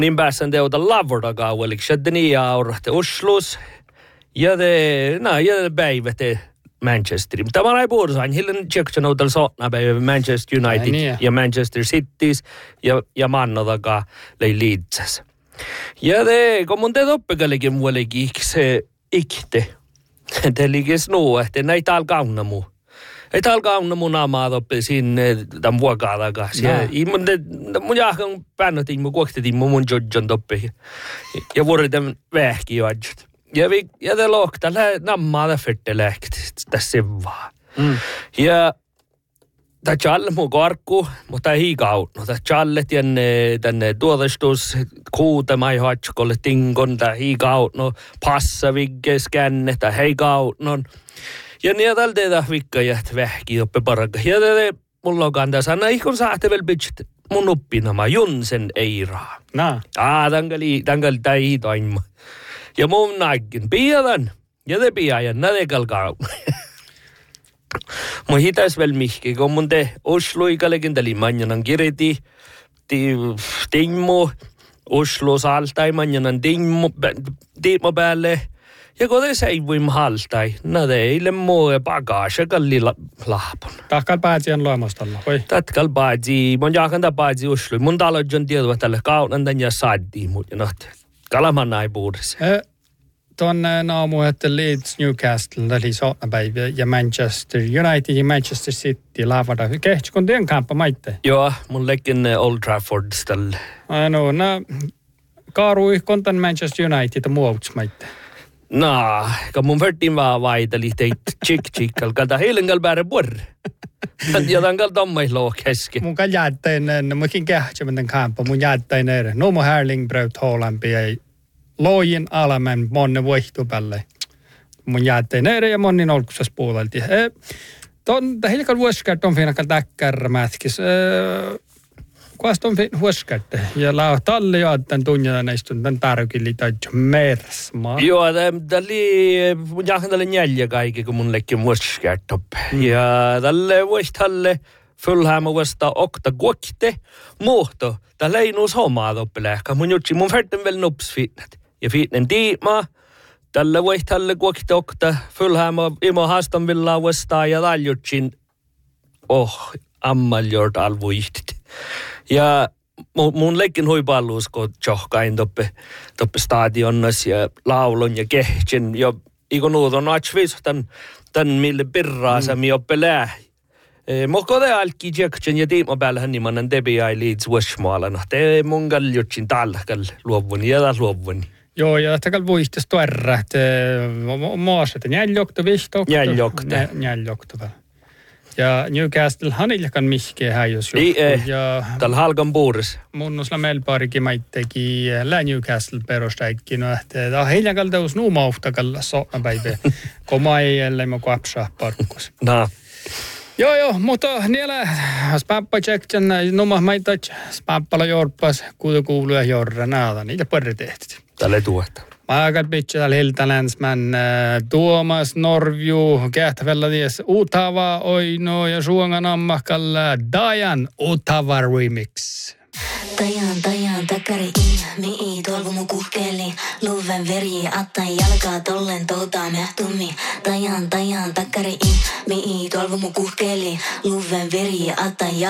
Niin päässän teuta lavordakaan, oliko se niin aurahte Oslus. Ja te päivät Manchesterin. Tämä on puhutaan, hillen tjekkän outella sootna päivä Manchester United ja Manchester Cities ja mannotakaan lei Leedses. Ja te, kun mun te toppekallekin muuallekin se ikte. Te liikes nuu, että näin täällä kauna muu. Ei täällä kauna mun naamaa toppe sinne tämän vuokaa takaa. Mun jahkan päännotin mun kuoktetin mun jodjon toppe. Ja vuoritan vähki joadjot. Ja te lohta nammaa ta fyrte lähti tässä vaan. Ja ta challe mun karkku, mutta ei kautno. Ta challe tänne tuotastus kuuta mai hatskolle tingon, ta ei kautno. Passavigge skänne, ta ei kautnon. Ja niin täällä teitä vikkajat vähki toppe parakka. Ja te mulla on kantaa sana, ihon saatte vielä bitchit mun uppinama, Junsen Eiraa. Tankali tai toimma. Ja mun näkin piadan. Ja te piajan, näde kalkaa. Mun hitäis vielä mihki, kun mun te Osloikallekin tali manjanan kiriti. Tingmo, Oslo saltai manjanan tingmo päälle. Ja kun te seivuim haltai, näde eile muu bagage kalli lahpun. Tahkal pääsi on loimastalla, oi? Tatkal pääsi, mun jaakanta pääsi Oslo. Mun talodjon tiedua tälle kaunan ja saadtiin mut ja nohti. Kalamanna ei puhdessa. Tuonne naamu, että Leeds, Newcastle, eli sootnapäivä, ja Manchester United ja Manchester City laavada. Kehtsi kun tien kamppa maitte? Joo, mun lekin Old Trafford tälle. Kaarui kontan Manchester United ja muuts maitte? Kun mun vertin vaan vaiteli teit tjik-tjikkal, kalta heilengal pääre borre. Ja tankal tommais loo keski. Mun kan jäättäin, mukin kehtsimenten kamppa, mun jäättäin eri. No mun Härlingbröt Hollampi ei. Loojin alamen monne voihtupälle. Mun jäättäin eri ja monnin olkusas puolelti. Ton hilkal vuosikart on fiinakal täkkärmätkis. Kuast on vuosikart? Ja lau talli joattan tunjata näistun tän tärkili taitsa mersmaa. Joo, mun jaakan tälle neljä kaikki, kun mun lekki vuosikart op. Ja tälle vuostalle Fulham vasta okta kuokte muhto. Tällä ei nuus hommaa toppelääkkä. Mun jutsi mun färten vielä nups fitnet. Ja fitnen tiimaa. Tällä vuostalle kuokte okta. Fulham imo haastan villaa vasta ja tällä jutsin. Ammaljord alvuihtit. Ja mun leikin huipalluus, kun tjohkain toppe stadionnas ja laulun ja kehtsin. Ja ikon uudon atsvis tän mille pirraasa mi oppelää. Mutta te alki tjektsen ja tiima päällä nimanen tebi ai Leeds Westmaalana. Te mun kaljutsin talkal luovuni ja taas luovuni. Joo, ja takal vuistas tuerra, että maasat jäljokta vistokta. Jäljokta. Ja Newcastle haniljakan miskeen häijys. Ei, tällä halkan puuris. Munnusla melpaarikin maitteki Newcastle perustaikkin, että hiljakal teus nuumauhtakalla sonapäivä, kun maijelle mä kuapsaa parkkus. Joo, mutta niillä spaappa tjektsen, numah maitat, spaappala jorpas, kuulu ja jorra naada, niitä pari tehty. Tälle tuota. Maakat pitchällä Hiltalänsmän, Tuomas Norvju, kähtävällä ties Utava, Oino ja Suongan ammakalla, Dajan Utava Remix. Dajan takari mi'i tolvumu kuhkeli, luven veri attain jalkaa tollen mehtummi. Dajan takari mi'i tolvumu kuhkeli, luven veri attain